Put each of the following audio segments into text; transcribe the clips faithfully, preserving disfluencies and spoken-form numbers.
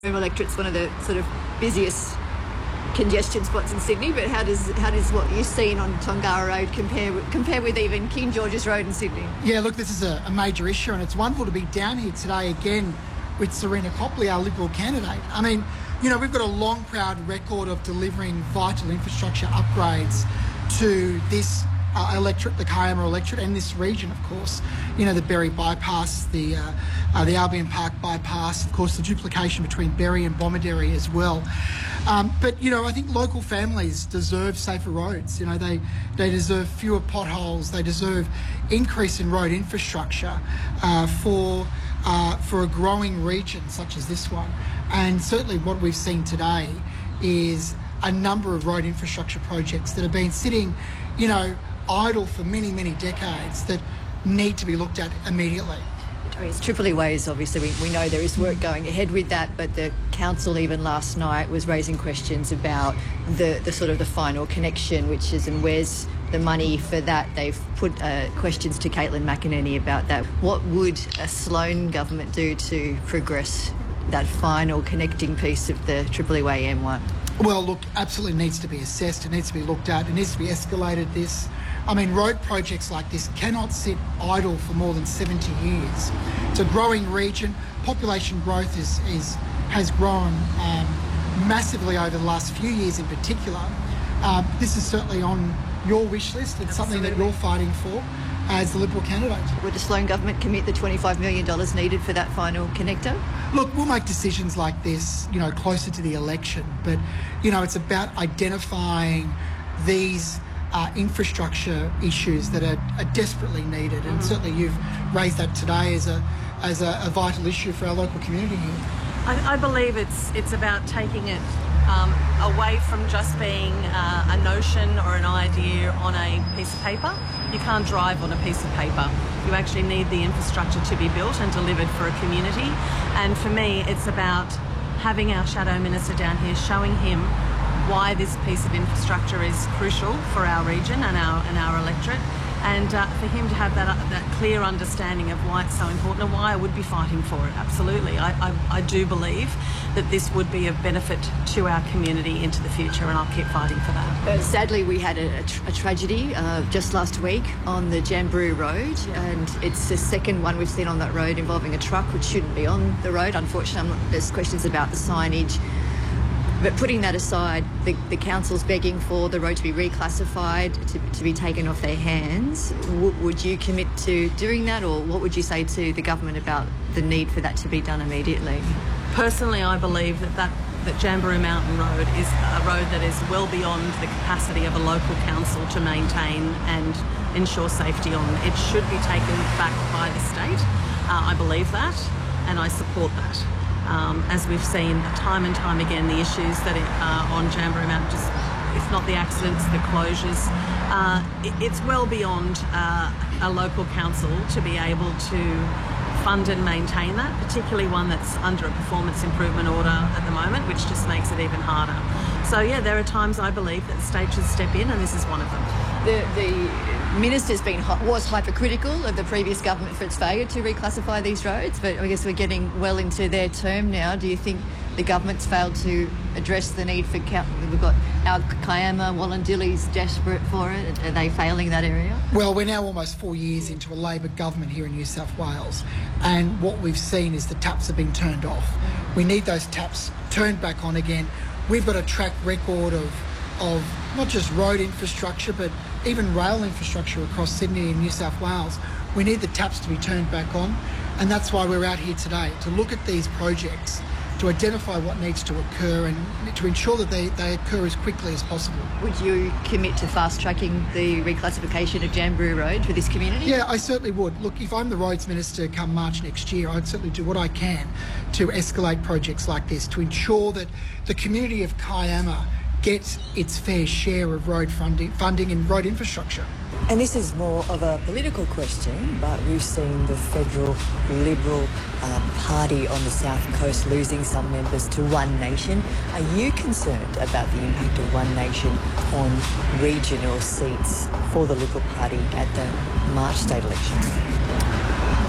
Electorate's one of the sort of busiest congestion spots in Sydney, but how does how does what you've seen on Tongara Road compare with, compare with even King George's Road in Sydney? Yeah, look, this is a, a major issue, and it's wonderful to be down here today again with Serena Copley, our Liberal candidate. I mean, you know, we've got a long, proud record of delivering vital infrastructure upgrades to this uh, electorate, the Kiama electorate, and this region, of course. You know, the Berry bypass, the uh, uh, the Albion Park bypass, of course, the duplication between Berry and Bomaderry as well. Um, but, you know, I think local families deserve safer roads. You know, they, they deserve fewer potholes. They deserve increase in road infrastructure uh, for, uh, for a growing region such as this one. And certainly what we've seen today is a number of road infrastructure projects that have been sitting, you know, idle for many, many decades that need to be looked at immediately. It's Tripoli Ways, obviously, we, we know there is work going ahead with that, but the council even last night was raising questions about the, the sort of the final connection, which is, and where's the money for that. They've put uh, questions to Caitlin McEnany about that. What would a Sloan government do to progress that final connecting piece of the Tripoli Way M one? Well, look, absolutely needs to be assessed. It needs to be looked at. It needs to be escalated. This, I mean, road projects like this cannot sit idle for more than seventy years. It's a growing region. Population growth is, is has grown um, massively over the last few years in particular. Um, this is certainly on your wish list. It's something that you're fighting for as the Liberal candidate. Would the Sloan government commit the twenty-five million dollars needed for that final connector? Look, we'll make decisions like this, you know, closer to the election. But, you know, it's about identifying these uh, infrastructure issues that are, are desperately needed. And mm-hmm. certainly you've raised that today as a as a, a vital issue for our local community here. I, I believe it's it's about taking it um, away from just being uh, a notion or an idea on a piece of paper. You can't drive on a piece of paper. You actually need the infrastructure to be built and delivered for a community. And for me, it's about having our Shadow Minister down here, showing him why this piece of infrastructure is crucial for our region and our and our electorate, and uh, for him to have that uh, that clear understanding of why it's so important and why I would be fighting for it. Absolutely, I, I, I do believe that this would be of benefit to our community into the future, and I'll keep fighting for that. Uh, sadly, we had a, a, tra a tragedy uh, just last week on the Jamberoo Road, yeah. and it's the second one we've seen on that road involving a truck which shouldn't be on the road. Unfortunately, I'm not, there's questions about the signage. But putting that aside, the, the council's begging for the road to be reclassified, to, to be taken off their hands. W would you commit to doing that, or what would you say to the government about the need for that to be done immediately? Personally, I believe that, that, that Jamberoo Mountain Road is a road that is well beyond the capacity of a local council to maintain and ensure safety on. It should be taken back by the state. Uh, I believe that, and I support that. Um, as we've seen time and time again, the issues that are on Jamberoo Mountain, just, if not the accidents, the closures, uh, it, it's well beyond uh, a local council to be able to fund and maintain that, particularly one that's under a performance improvement order at the moment, which just makes it even harder. So yeah, there are times I believe that the state should step in, and this is one of them. The, the minister's been was hypercritical of the previous government for its failure to reclassify these roads, but I guess we're getting well into their term now. Do you think the government's failed to address the need for... We've got our Kiama, Wallandilly's desperate for it. Are they failing that area? Well, we're now almost four years into a Labor government here in New South Wales, and what we've seen is the taps have been turned off. We need those taps turned back on again. We've got a track record of, of not just road infrastructure, but even rail infrastructure across Sydney and New South Wales. We need the taps to be turned back on, and that's why we're out here today, to look at these projects, to identify what needs to occur and to ensure that they, they occur as quickly as possible. Would you commit to fast-tracking the reclassification of Jamberoo Road for this community? Yeah, I certainly would. Look, if I'm the Roads Minister come March next year, I'd certainly do what I can to escalate projects like this, to ensure that the community of Kiama gets its fair share of road funding, funding and road infrastructure. And this is more of a political question, but we've seen the federal Liberal uh, Party on the South Coast losing some members to One Nation. Are you concerned about the impact of One Nation on regional seats for the Liberal Party at the March state elections?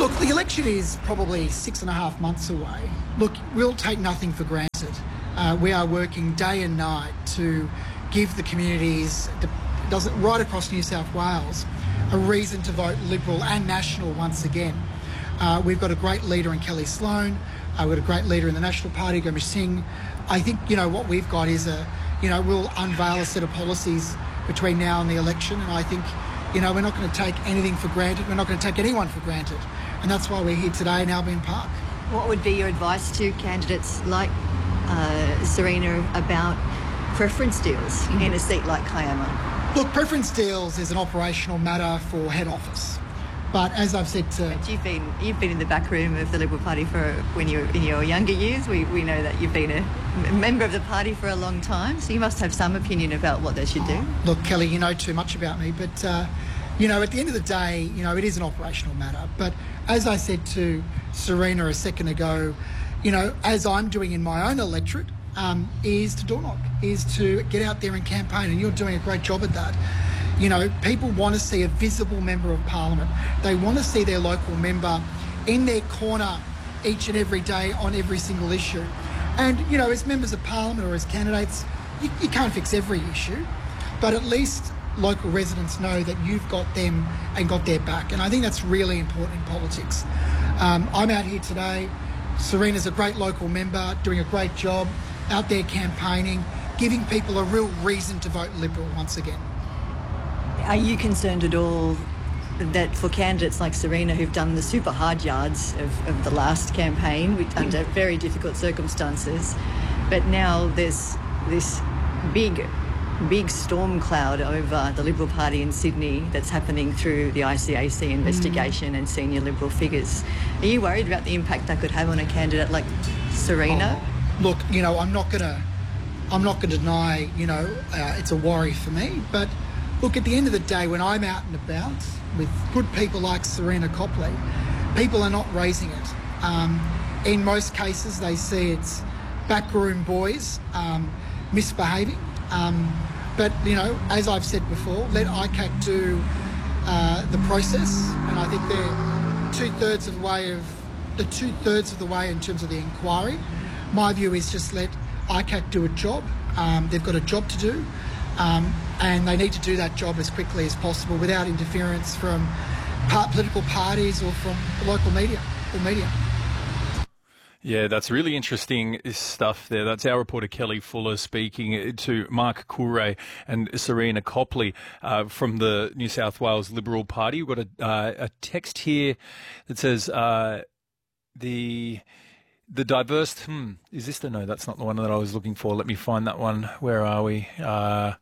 Look, the election is probably six and a half months away. Look, we'll take nothing for granted. Uh, we are working day and night to give the communities, does it right across New South Wales, a reason to vote Liberal and National once again. Uh, we've got a great leader in Kelly Sloan. Uh, we've got a great leader in the National Party, Gurmeet Singh. I think, you know, what we've got is a, you know, we'll unveil a set of policies between now and the election. And I think, you know, we're not going to take anything for granted. We're not going to take anyone for granted. And that's why we're here today in Albion Park. What would be your advice to candidates like uh, Serena about preference deals mm-hmm. in a seat like Kiama? Look, preference deals is an operational matter for head office. But as I've said to... But you've been you've been in the back room of the Liberal Party for when you were in your younger years. We we know that you've been a member of the party for a long time, so you must have some opinion about what they should do. Look, Kelly, you know too much about me, but, uh, you know, at the end of the day, you know, it is an operational matter. But as I said to Serena a second ago, you know, as I'm doing in my own electorate, um, is to door knock, is to get out there and campaign, and you're doing a great job at that. You know, people want to see a visible member of parliament. They want to see their local member in their corner each and every day on every single issue. And, you know, as members of parliament or as candidates, you, you can't fix every issue, but at least local residents know that you've got them and got their back. And I think that's really important in politics. Um, I'm out here today. Serena's a great local member, doing a great job, out there campaigning, giving people a real reason to vote Liberal once again. Are you concerned at all that for candidates like Serena, who've done the super hard yards of, of the last campaign with, under very difficult circumstances, but now there's this big, big storm cloud over the Liberal Party in Sydney that's happening through the I C A C investigation mm. and senior Liberal figures? Are you worried about the impact that could have on a candidate like Serena? Oh, look, you know, I'm not going to, I'm not going to deny, you know, uh, it's a worry for me, but look, at the end of the day, when I'm out and about with good people like Serena Copley, people are not raising it. Um, in most cases, they see it's backroom boys um, misbehaving. Um, but, you know, as I've said before, let I C A C do uh, the process, and I think they're two-thirds of the way of the two-thirds of the way in terms of the inquiry. My view is just let I C A C do a job. Um, they've got a job to do. Um, and they need to do that job as quickly as possible without interference from part, political parties or from local media or media. Yeah, that's really interesting stuff there. That's our reporter Kelly Fuller speaking to Mark Courray and Serena Copley uh, from the New South Wales Liberal Party. We've got a, uh, a text here that says uh, the... The diverse, hmm, is this the, no, that's not the one that I was looking for. Let me find that one. Where are we? Uh,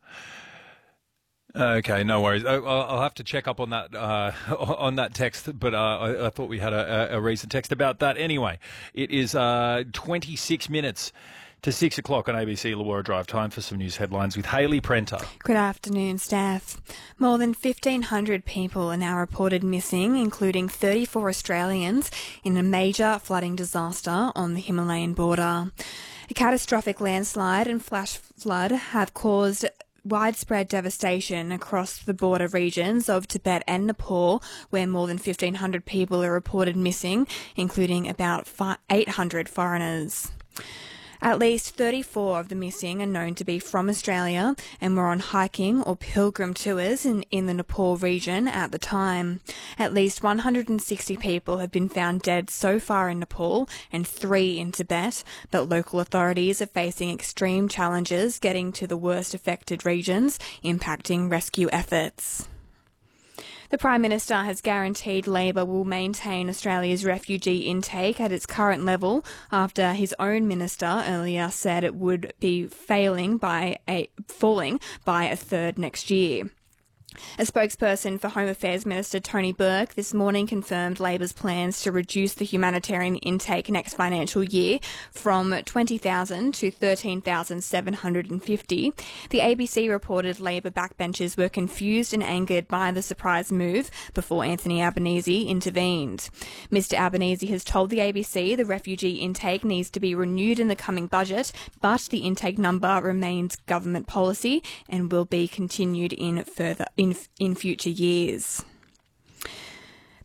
okay, no worries. I'll, I'll have to check up on that, uh, on that text, but, uh, I, I thought we had a, a recent text about that. Anyway, it is, uh, twenty-six minutes to six o'clock on A B C Illawarra Drive. Time for some news headlines with Hayley Prenter. Good afternoon, Steph. More than fifteen hundred people are now reported missing, including thirty-four Australians, in a major flooding disaster on the Himalayan border. A catastrophic landslide and flash flood have caused widespread devastation across the border regions of Tibet and Nepal, where more than fifteen hundred people are reported missing, including about eight hundred foreigners. At least thirty-four of the missing are known to be from Australia and were on hiking or pilgrim tours in, in the Nepal region at the time. At least one hundred sixty people have been found dead so far in Nepal and three in Tibet, but local authorities are facing extreme challenges getting to the worst affected regions, impacting rescue efforts. The Prime Minister has guaranteed Labor will maintain Australia's refugee intake at its current level after his own minister earlier said it would be failing by a, falling by a third next year. A spokesperson for Home Affairs Minister Tony Burke this morning confirmed Labor's plans to reduce the humanitarian intake next financial year from twenty thousand to thirteen thousand seven hundred fifty. The A B C reported Labor backbenchers were confused and angered by the surprise move before Anthony Albanese intervened. Mister Albanese has told the A B C the refugee intake needs to be renewed in the coming budget, but the intake number remains government policy and will be continued in further in, in future years.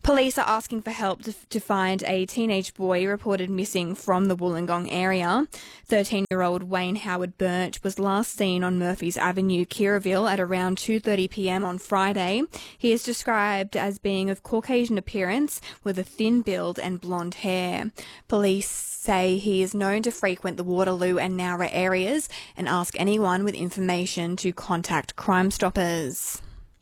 Police are asking for help to, to find a teenage boy reported missing from the Wollongong area. thirteen-year-old Wayne Howard Burnt was last seen on Murphy's Avenue, Kirraville at around two thirty p m on Friday. He is described as being of Caucasian appearance with a thin build and blonde hair. Police say he is known to frequent the Waterloo and Nowra areas and ask anyone with information to contact Crime Stoppers.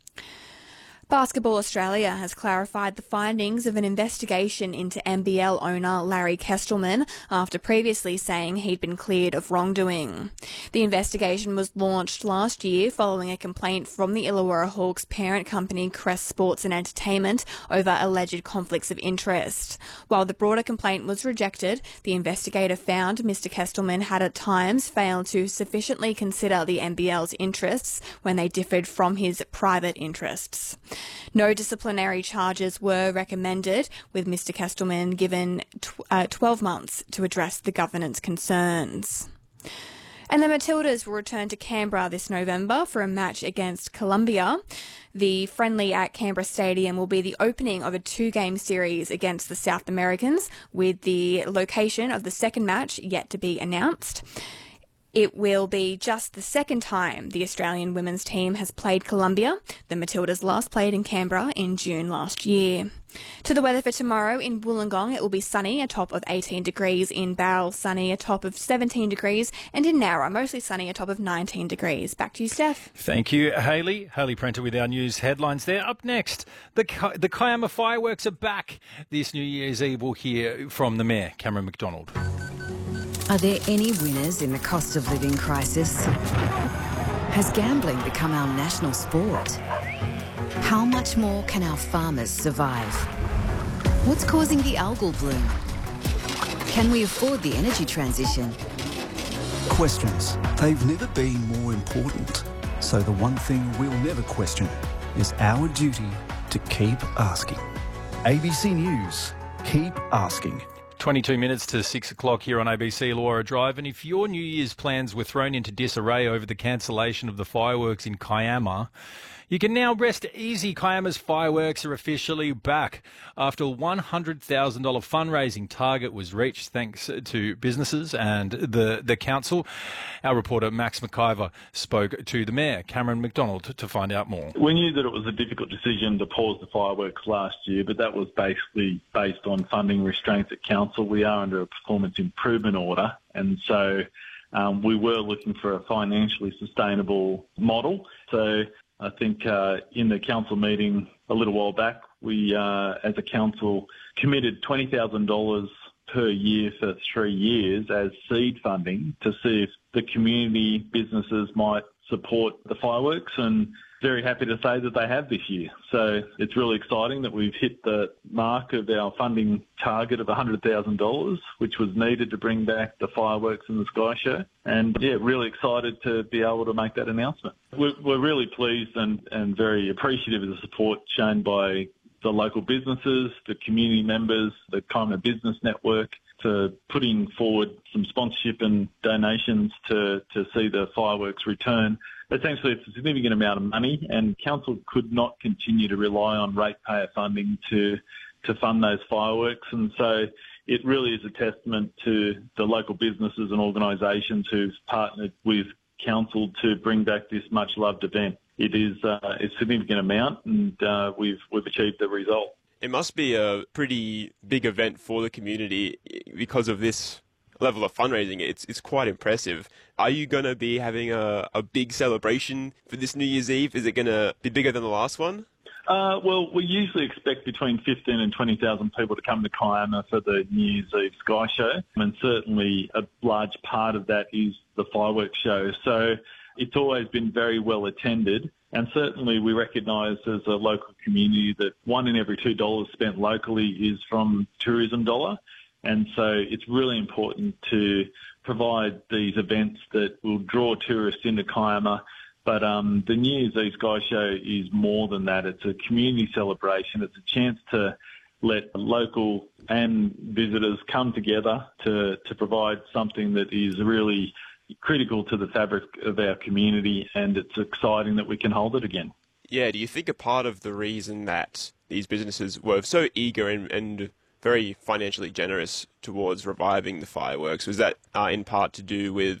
Basketball Australia has clarified the findings of an investigation into N B L owner Larry Kestelman after previously saying he'd been cleared of wrongdoing. The investigation was launched last year following a complaint from the Illawarra Hawks parent company Crest Sports and Entertainment over alleged conflicts of interest. While the broader complaint was rejected, the investigator found Mister Kestelman had at times failed to sufficiently consider the N B L's interests when they differed from his private interests. No disciplinary charges were recommended, with Mister Kestelman given tw- uh, twelve months to address the governance concerns. And the Matildas will return to Canberra this November for a match against Colombia. The friendly at Canberra Stadium will be the opening of a two-game series against the South Americans, with the location of the second match yet to be announced. It will be just the second time the Australian women's team has played Colombia. The Matildas last played in Canberra in June last year. To the weather for tomorrow, in Wollongong it will be sunny, a top of eighteen degrees, in Bowral sunny, a top of seventeen degrees, and in Nowra mostly sunny, a top of nineteen degrees. Back to you, Steph. Thank you, Hayley. Hayley Prenter with our news headlines there. Up next, the the Kiama fireworks are back. This New Year's Eve we'll hear from the Mayor, Cameron McDonald. Are there any winners in the cost of living crisis? Has gambling become our national sport? How much more can our farmers survive? What's causing the algal bloom? Can we afford the energy transition? Questions. They've never been more important. So the one thing we'll never question is our duty to keep asking. A B C News. Keep asking. twenty-two minutes to six o'clock here on A B C Illawarra Drive, and if your New Year's plans were thrown into disarray over the cancellation of the fireworks in Kiama, you can now rest easy. Kiama's fireworks are officially back after a one hundred thousand dollars fundraising target was reached thanks to businesses and the, the council. Our reporter Max McIver spoke to the Mayor, Cameron McDonald, to find out more. We knew that it was a difficult decision to pause the fireworks last year, but that was basically based on funding restraints at council. We are under a performance improvement order, and so um, we were looking for a financially sustainable model. So I think uh, in the council meeting a little while back, we, uh, as a council, committed twenty thousand dollars per year for three years as seed funding to see if the community businesses might support the fireworks, and very happy to say that they have this year. So it's really exciting that we've hit the mark of our funding target of one hundred thousand dollars, which was needed to bring back the fireworks and the Sky Show. And, yeah, really excited to be able to make that announcement. We're, we're really pleased and, and very appreciative of the support shown by the local businesses, the community members, the Kiama Business Network, to putting forward some sponsorship and donations to, to see the fireworks return. Essentially, it's a significant amount of money, and council could not continue to rely on ratepayer funding to to fund those fireworks. And so it really is a testament to the local businesses and organisations who've partnered with council to bring back this much-loved event. It is uh, a significant amount, and uh, we've we've achieved the result. It must be a pretty big event for the community because of this level of fundraising. It's it's quite impressive. Are you going to be having a, a big celebration for this New Year's Eve? Is it going to be bigger than the last one? Uh, well, we usually expect between fifteen and twenty thousand people to come to Kiama for the New Year's Eve Sky Show, and certainly a large part of that is the fireworks show. So it's always been very well attended, and certainly we recognise as a local community that one in every two dollars spent locally is from tourism dollar. And so it's really important to provide these events that will draw tourists into Kiama. But um, the New Year's Eve Sky Show is more than that. It's a community celebration. It's a chance to let local and visitors come together to, to provide something that is really critical to the fabric of our community, and it's exciting that we can hold it again. Yeah, do you think a part of the reason that these businesses were so eager and, and very financially generous towards reviving the fireworks was that uh, in part to do with